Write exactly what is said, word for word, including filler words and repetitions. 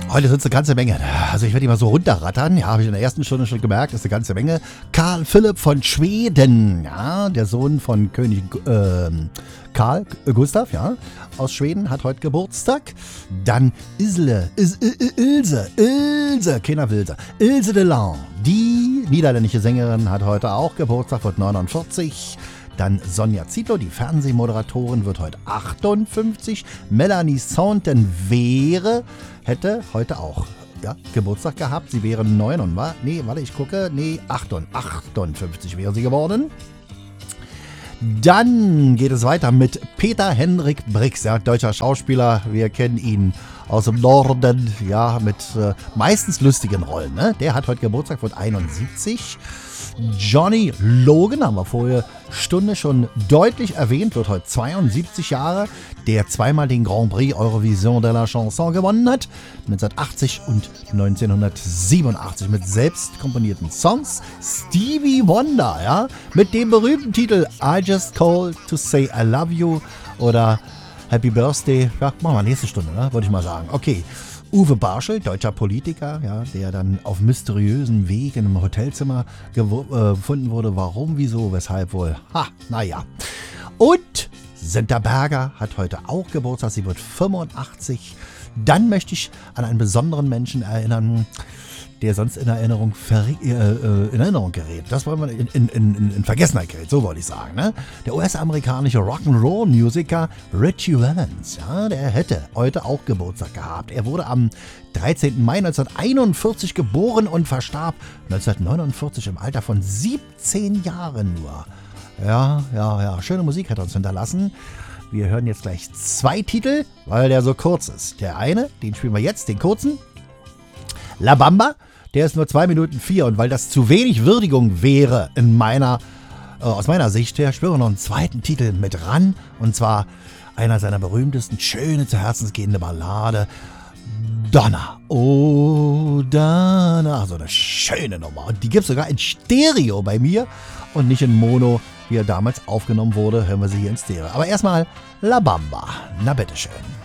Heute sind es eine ganze Menge. Also ich werde die mal so runterrattern. Ja, habe ich in der ersten Stunde schon gemerkt, ist eine ganze Menge. Karl Philipp von Schweden, ja, der Sohn von König äh, Karl äh, Gustav, ja, aus Schweden, hat heute Geburtstag. Dann Isle, Is, Is, Ilse, Ilse, keiner Wilse, Ilse de Lange, die niederländische Sängerin, hat heute auch Geburtstag, wird neunundvierzig. Dann Sonja Zietlow, die Fernsehmoderatorin, wird heute achtundfünfzig. Melanie Sonten-Wäre hätte heute auch ja, Geburtstag gehabt. Sie wäre neun und war, nee, warte, ich gucke, nee, achtundfünfzig wäre sie geworden. Dann geht es weiter mit Peter Hendrik Brix, ja, deutscher Schauspieler. Wir kennen ihn aus dem Norden, ja, mit äh, meistens lustigen Rollen. Ne? Der hat heute Geburtstag, wird einundsiebzig. Johnny Logan, haben wir vorher Stunde schon deutlich erwähnt, wird heute zweiundsiebzig Jahre, der zweimal den Grand Prix Eurovision de la Chanson gewonnen hat, neunzehnhundertachtzig und neunzehnhundertsiebenundachtzig mit selbst komponierten Songs. Stevie Wonder, ja, mit dem berühmten Titel I Just Called to Say I Love You oder Happy Birthday, ja, machen wir nächste Stunde, ne? Würde ich mal sagen. Okay. Uwe Barschel, deutscher Politiker, ja, der dann auf mysteriösen Weg in einem Hotelzimmer gewo- äh, gefunden wurde. Warum, wieso, weshalb wohl? Ha, naja. Und Senta Berger hat heute auch Geburtstag, sie wird fünfundachtzig. Dann möchte ich an einen besonderen Menschen erinnern, der sonst in Erinnerung, verri- äh, äh, in Erinnerung gerät. Das wollen wir in, in, in, in Vergessenheit gerät, so wollte ich sagen. Ne? Der U S-amerikanische Rock'n'Roll-Musiker Richie Valens, ja, der hätte heute auch Geburtstag gehabt. Er wurde am dreizehnten Mai neunzehnhunderteinundvierzig geboren und verstarb neunzehnhundertneunundvierzig im Alter von siebzehn Jahren nur. Ja, ja, ja, schöne Musik hat er uns hinterlassen. Wir hören jetzt gleich zwei Titel, weil der so kurz ist. Der eine, den spielen wir jetzt, den kurzen. La Bamba, der ist nur zwei Minuten vier und weil das zu wenig Würdigung wäre in meiner, äh, aus meiner Sicht her, spüren wir noch einen zweiten Titel mit ran und zwar einer seiner berühmtesten, schöne, zu Herzen gehende Ballade, Donna. Oh, Donna. So eine schöne Nummer und die gibt es sogar in Stereo bei mir und nicht in Mono, wie er damals aufgenommen wurde, hören wir sie hier in Stereo. Aber erstmal La Bamba, na bitteschön.